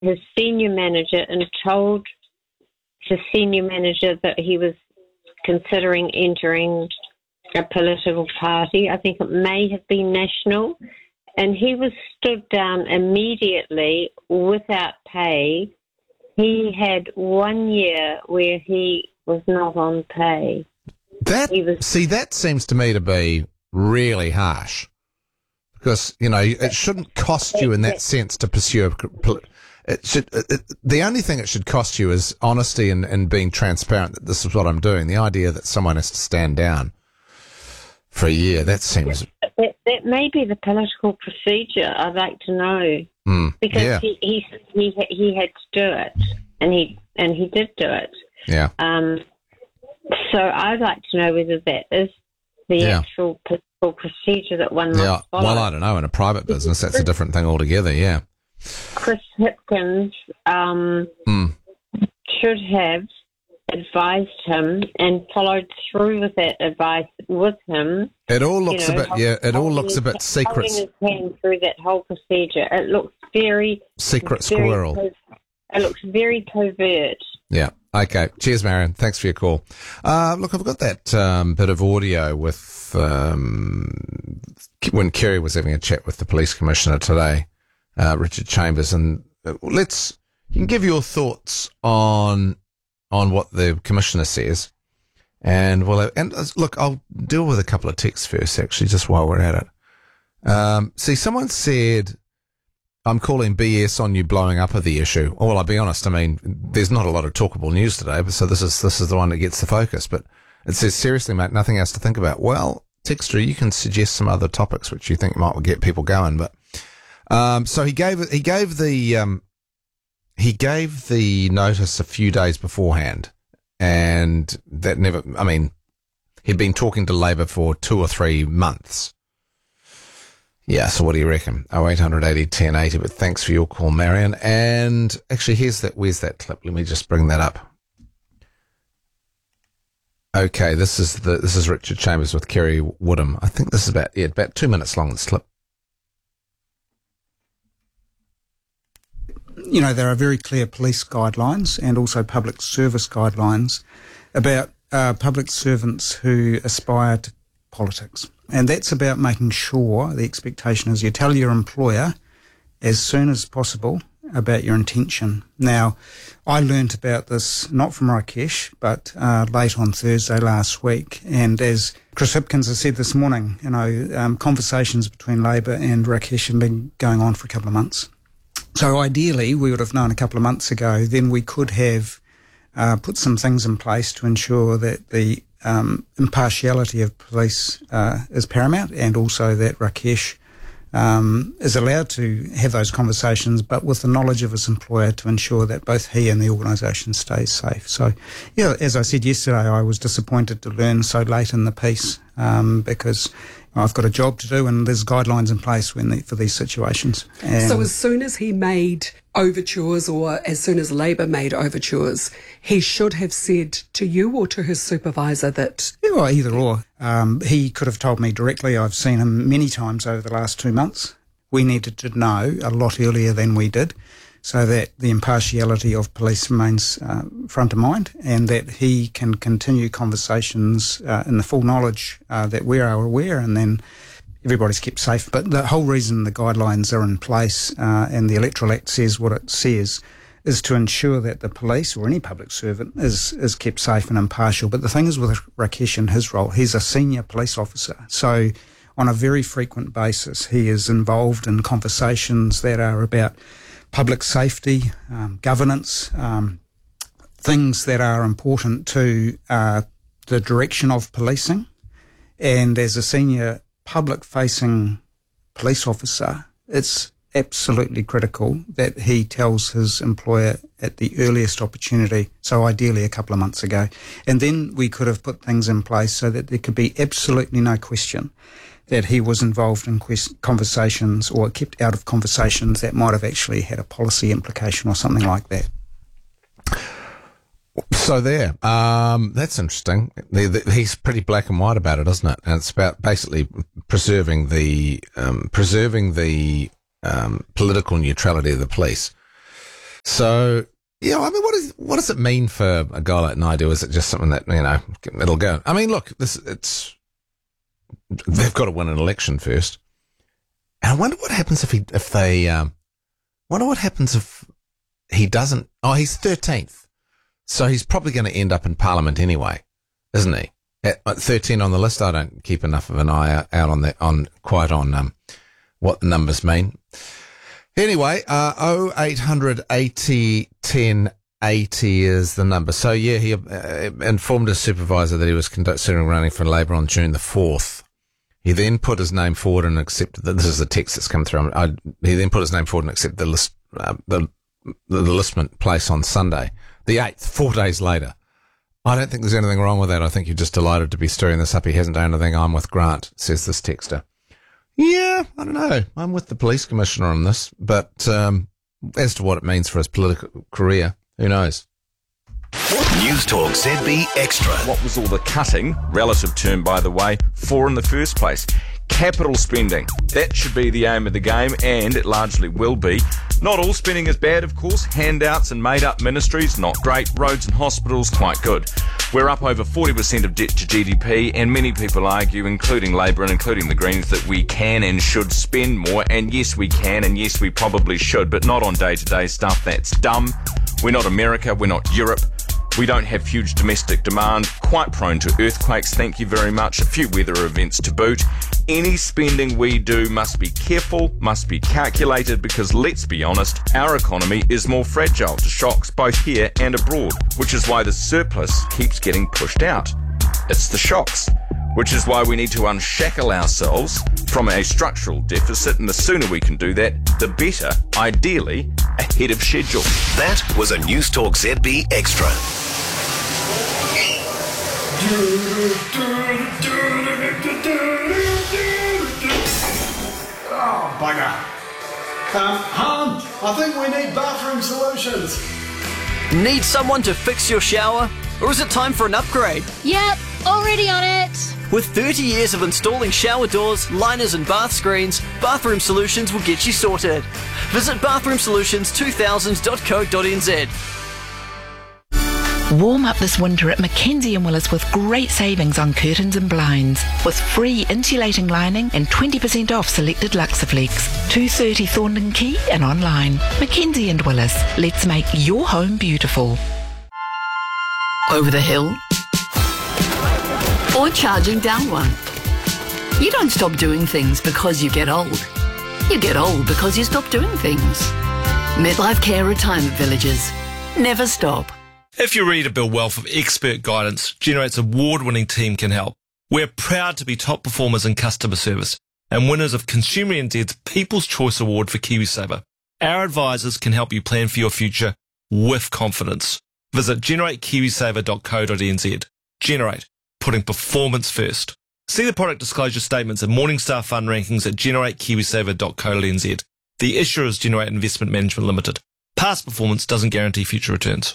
his senior manager and told his senior manager that he was considering entering a political party. I think it may have been National. And he was stood down immediately without pay. He had 1 year where he was not on pay. That seems to me to be really harsh, because it shouldn't cost you in that sense to pursue. The only thing it should cost you is honesty and being transparent that this is what I'm doing. The idea that someone has to stand down for a year, that seems. That may be the political procedure. I'd like to know because he had to do it, and he did do it. Yeah. So I'd like to know whether that is the actual political procedure that one must follow. Well, I don't know. In a private business, that's a different thing altogether. Yeah. Chris Hipkins should have advised him and followed through with that advice with him. It all looks a bit secret. Holding his hand through that whole procedure. It looks very secret squirrel. It looks very covert. Yeah. Okay. Cheers, Marion. Thanks for your call. Look, I've got that bit of audio with when Kerry was having a chat with the police commissioner today, Richard Chambers, and you can give your thoughts on what the commissioner says, and look, I'll deal with a couple of texts first, actually, just while we're at it. See, someone said, I'm calling BS on you blowing up of the issue. Well, I'll be honest, I mean, there's not a lot of talkable news today, but so this is the one that gets the focus. But it says, seriously, mate, nothing else to think about. Well, Texter, you can suggest some other topics which you think might get people going. But so he gave the notice a few days beforehand, and that never. I mean, he'd been talking to Labor for 2 or 3 months. Yeah, so what do you reckon? 0800 80 1080, but thanks for your call, Marion. And actually, where's that clip? Let me just bring that up. Okay, this is Richard Chambers with Kerry Woodham. I think this is about 2 minutes long, this clip. There are very clear police guidelines and also public service guidelines about public servants who aspire to politics. And that's about making sure the expectation is you tell your employer as soon as possible about your intention. Now, I learnt about this not from Rakesh, but late on Thursday last week. And as Chris Hipkins has said this morning, conversations between Labor and Rakesh have been going on for a couple of months. So ideally, we would have known a couple of months ago, then we could have put some things in place to ensure that the impartiality of police is paramount, and also that Rakesh is allowed to have those conversations, but with the knowledge of his employer, to ensure that both he and the organisation stays safe. So, as I said yesterday, I was disappointed to learn so late in the piece because I've got a job to do, and there's guidelines in place for these situations. So as soon as he made overtures, or as soon as Labor made overtures, he should have said to you or to his supervisor that... Yeah, either or. He could have told me directly. I've seen him many times over the last 2 months. We needed to know a lot earlier than we did, so that the impartiality of police remains front of mind, and that he can continue conversations in the full knowledge that we are aware, and then everybody's kept safe. But the whole reason the guidelines are in place and the Electoral Act says what it says is to ensure that the police or any public servant is kept safe and impartial. But the thing is with Rakesh and his role, he's a senior police officer. So on a very frequent basis, he is involved in conversations that are about public safety, governance, things that are important to the direction of policing. And as a senior public-facing police officer, it's absolutely critical that he tells his employer at the earliest opportunity, so ideally a couple of months ago. And then we could have put things in place so that there could be absolutely no question that he was involved in conversations or kept out of conversations that might have actually had a policy implication or something like that. So that's interesting. He's pretty black and white about it, isn't it? And it's about basically preserving the political neutrality of the police. So, yeah, I mean, what does it mean for a guy like Naidu? Is it just something that, it'll go? I mean, look, they've got to win an election first. And I wonder what happens if he doesn't. Oh, he's 13th. So he's probably going to end up in Parliament anyway, isn't he? At 13 on the list, I don't keep enough of an eye out on that, on what the numbers mean. Anyway, 0800 80 10 80 is the number. So yeah, he informed his supervisor that he was considering running for Labour on June the 4th. He then put his name forward and accepted that. This is the text that's come through. He then put his name forward and accepted the list, the listment place on Sunday, the 8th, 4 days later. I don't think there's anything wrong with that. I think you're just delighted to be stirring this up. He hasn't done anything. I'm with Grant, says this texter. Yeah, I don't know. I'm with the police commissioner on this, but as to what it means for his political career, who knows? News Talk ZB Extra. What was all the cutting, relative term by the way, for in the first place? Capital spending. That should be the aim of the game, and it largely will be. Not all spending is bad, of course. Handouts and made-up ministries, not great. Roads and hospitals, quite good. We're up over 40% of debt to GDP, and many people argue, including Labour and including the Greens, that we can and should spend more. And yes, we can, and yes, we probably should, but not on day-to-day stuff. That's dumb. We're not America. We're not Europe. We don't have huge domestic demand, quite prone to earthquakes, thank you very much, a few weather events to boot. Any spending we do must be careful, must be calculated, because let's be honest, our economy is more fragile to shocks both here and abroad, which is why the surplus keeps getting pushed out. It's the shocks, which is why we need to unshackle ourselves from a structural deficit, and the sooner we can do that, the better, ideally, ahead of schedule. That was a News Talk ZB Extra. Oh, bugger. Hon, I think we need bathroom solutions. Need someone to fix your shower? Or is it time for an upgrade? Yep, already on it. With 30 years of installing shower doors, liners and bath screens, Bathroom Solutions will get you sorted. Visit bathroomsolutions2000.co.nz. Warm up this winter at Mackenzie & Willis with great savings on curtains and blinds, with free insulating lining and 20% off selected Luxaflex. 230 Thorndon Quay and online. Mackenzie & Willis. Let's make your home beautiful. Over the hill? Or charging down one? You don't stop doing things because you get old. You get old because you stop doing things. Midlife Care Retirement Villages. Never stop. If you're ready to build wealth with expert guidance, Generate's award-winning team can help. We're proud to be top performers in customer service and winners of Consumer NZ's People's Choice Award for KiwiSaver. Our advisors can help you plan for your future with confidence. Visit generatekiwisaver.co.nz. Generate, putting performance first. See the product disclosure statements and Morningstar Fund rankings at generatekiwisaver.co.nz. The issuer is Generate Investment Management Limited. Past performance doesn't guarantee future returns.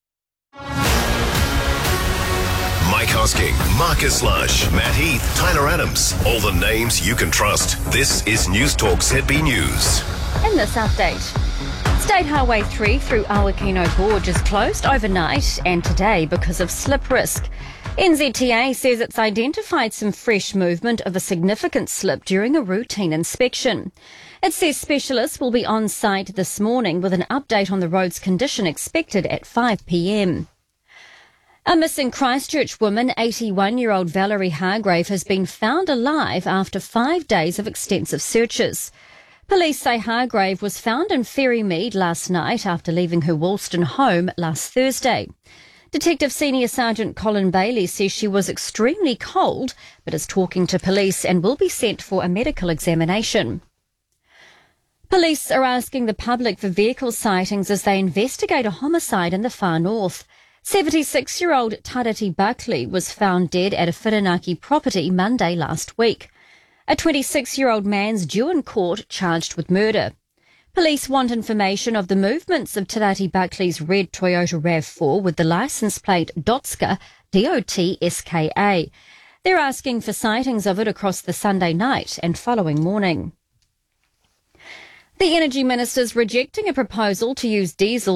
Mike Hosking, Marcus Lush, Matt Heath, Tyler Adams. All the names you can trust. This is News Talk ZB News. In this update, State Highway 3 through Awakino Gorge is closed overnight and today because of slip risk. NZTA says it's identified some fresh movement of a significant slip during a routine inspection. It says specialists will be on site this morning with an update on the road's condition expected at 5 p.m. A missing Christchurch woman, 81-year-old Valerie Hargrave, has been found alive after 5 days of extensive searches. Police say Hargrave was found in Ferrymead last night after leaving her Woolston home last Thursday. Detective Senior Sergeant Colin Bailey says she was extremely cold but is talking to police and will be sent for a medical examination. Police are asking the public for vehicle sightings as they investigate a homicide in the far north. 76-year-old Tarati Buckley was found dead at a Whirinaki property Monday last week. A 26-year-old man's due in court charged with murder. Police want information of the movements of Tarati Buckley's red Toyota RAV4 with the licence plate Dotska, D-O-T-S-K-A. They're asking for sightings of it across the Sunday night and following morning. The Energy Minister's rejecting a proposal to use diesel